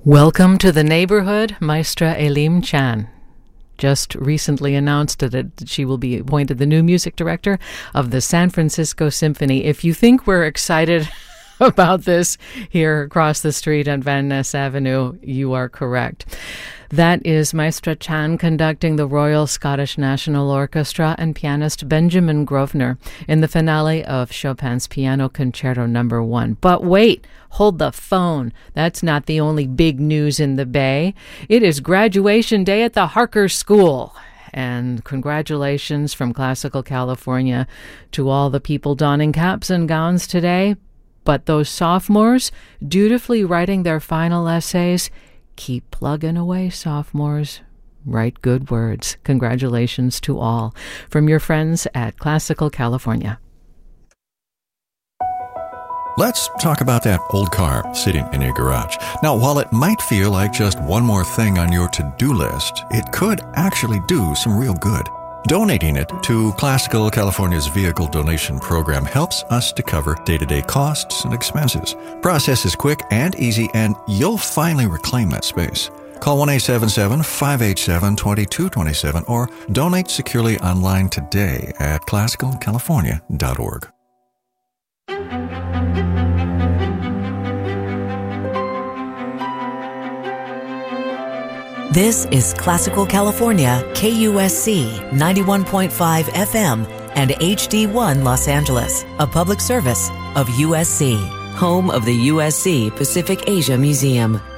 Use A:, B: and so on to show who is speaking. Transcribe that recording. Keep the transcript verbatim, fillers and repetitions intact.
A: Welcome to the neighborhood, Maestra Elim Chan. Just recently announced that she will be appointed the new music director of the San Francisco Symphony. If you think we're excited about this here across the street on Van Ness Avenue, you are correct. That is Maestra Chan conducting the Royal Scottish National Orchestra and pianist Benjamin Grosvenor in the finale of Chopin's Piano Concerto Number One. But wait, hold the phone. That's not the only big news in the Bay. It is graduation day at the Harker School. And congratulations from Classical California to all the people donning caps and gowns today. But those sophomores dutifully writing their final essays, keep plugging away, sophomores. Write good words. Congratulations to all. From your friends at Classical California.
B: Let's talk about that old car sitting in your garage. Now, while it might feel like just one more thing on your to-do list, it could actually do some real good. Donating it to Classical California's vehicle donation program helps us to cover day-to-day costs and expenses. Process is quick and easy, and you'll finally reclaim that space. Call one eight seven seven, five eight seven, two two two seven or donate securely online today at classical california dot org.
C: This is Classical California, K U S C ninety-one point five F M and H D one Los Angeles, a public service of U S C, home of the U S C Pacific Asia Museum.